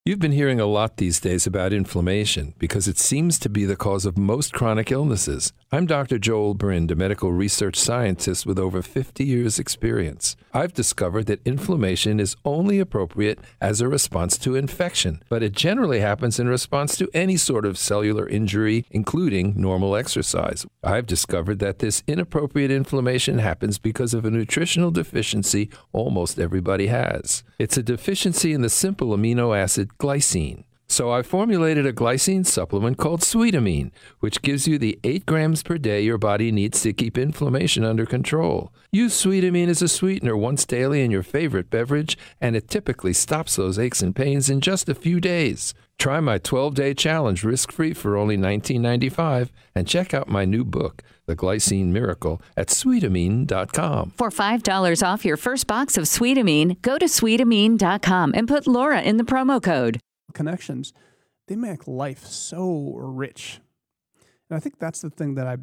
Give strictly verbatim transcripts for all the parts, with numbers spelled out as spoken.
You've been hearing a lot these days about inflammation because it seems to be the cause of most chronic illnesses. I'm Doctor Joel Brind, a medical research scientist with over fifty years' experience. I've discovered that inflammation is only appropriate as a response to infection, but it generally happens in response to any sort of cellular injury, including normal exercise. I've discovered that this inappropriate inflammation happens because of a nutritional deficiency almost everybody has. It's a deficiency in the simple amino acid glycine. So I formulated a glycine supplement called Sweetamine, which gives you the eight grams per day your body needs to keep inflammation under control. Use Sweetamine as a sweetener once daily in your favorite beverage, and it typically stops those aches and pains in just a few days. Try my twelve-day challenge risk-free for only nineteen ninety-five dollars and check out my new book, The Glycine Miracle, at sweetamine dot com. For five dollars off your first box of Sweetamine, go to sweetamine dot com and put Laura in the promo code. Connections, they make life so rich. And I think that's the thing that I,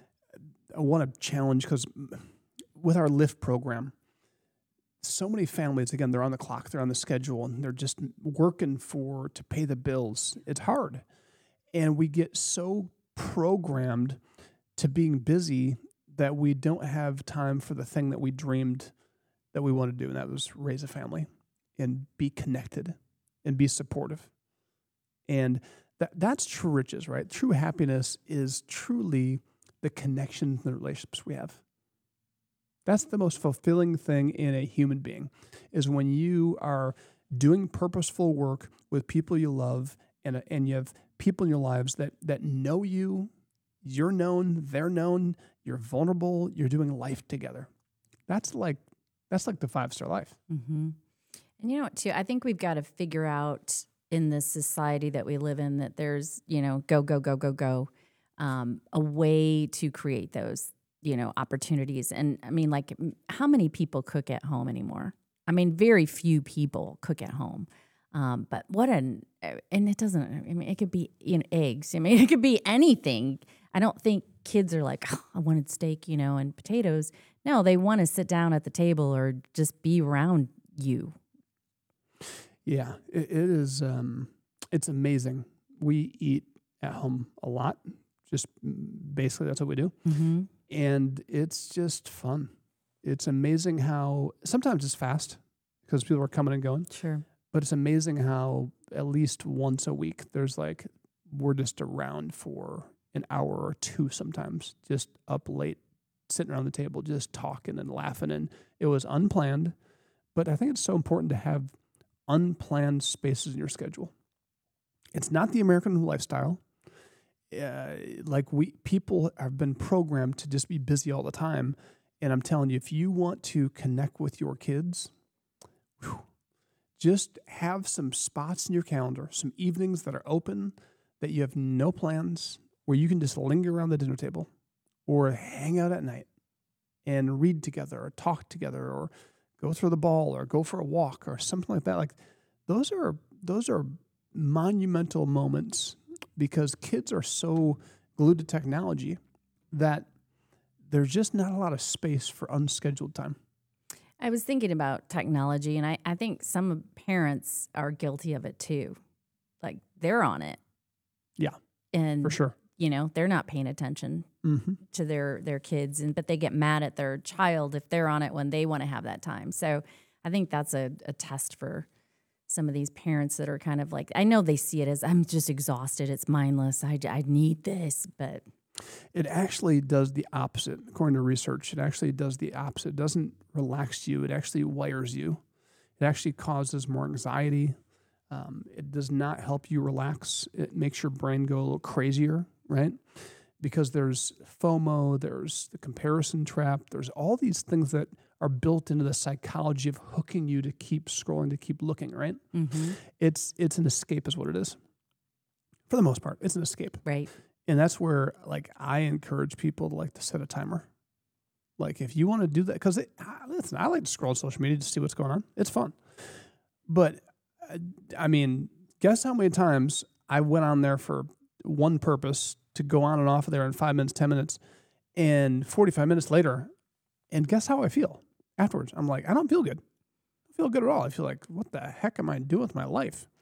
I want to challenge, because with our LIFT program, so many families, again, they're on the clock, they're on the schedule, and they're just working for to pay the bills. It's hard. And we get so programmed to being busy that we don't have time for the thing that we dreamed that we want to do, and that was raise a family and be connected and be supportive. And that that's true riches, right? True happiness is truly the connections and the relationships we have. That's the most fulfilling thing in a human being, is when you are doing purposeful work with people you love, and and you have people in your lives that that know you, you're known, they're known, you're vulnerable, you're doing life together. That's like that's like the five-star life. Mm-hmm. And you know what, too? I think we've got to figure out in this society that we live in that there's, you know, go, go, go, go, go, um, a way to create those, you know, opportunities. And I mean, like, how many people cook at home anymore? I mean, very few people cook at home. Um, but what an, and it doesn't, I mean, it could be, you know, eggs. I mean, it could be anything. I don't think kids are like, oh, I wanted steak, you know, and potatoes. No, they want to sit down at the table or just be around you. Yeah, it, it is. Um, it's amazing. We eat at home a lot. Just basically, that's what we do. Mm-hmm. And it's just fun. It's amazing how sometimes it's fast because people are coming and going. Sure. But it's amazing how at least once a week, there's like, we're just around for an hour or two sometimes, just up late, sitting around the table, just talking and laughing. And it was unplanned. But I think it's so important to have unplanned spaces in your schedule. It's not the American lifestyle. Uh, like we people have been programmed to just be busy all the time. And I'm telling you, if you want to connect with your kids, whew, just have some spots in your calendar, some evenings that are open, that you have no plans, where you can just linger around the dinner table or hang out at night and read together or talk together or go throw the ball or go for a walk or something like that. Like those are those are monumental moments, because kids are so glued to technology that there's just not a lot of space for unscheduled time. I was thinking about technology, and I, I think some parents are guilty of it too. Like they're on it. Yeah, and for sure. You know, they're not paying attention mm-hmm. to their, their kids, and but they get mad at their child if they're on it when they want to have that time. So I think that's a, a test for some of these parents that are kind of like, I know they see it as, I'm just exhausted, it's mindless, I, I need this, but... It actually does the opposite. According to research, it actually does the opposite. It doesn't relax you, it actually wires you. It actually causes more anxiety. Um, it does not help you relax. It makes your brain go a little crazier, right? Because there's FOMO, there's the comparison trap, there's all these things that are built into the psychology of hooking you to keep scrolling, to keep looking, right? Mm-hmm. It's it's an escape is what it is. For the most part, it's an escape. Right. And that's where, like, I encourage people to, like, to set a timer. Like, if you want to do that, because, listen, I like to scroll social media to see what's going on. It's fun. But, uh, I mean, guess how many times I went on there for one purpose, to go on and off of there in five minutes, ten minutes, and forty-five minutes later, and guess how I feel afterwards? I'm like, I don't feel good. I don't feel good at all. I feel like, what the heck am I doing with my life?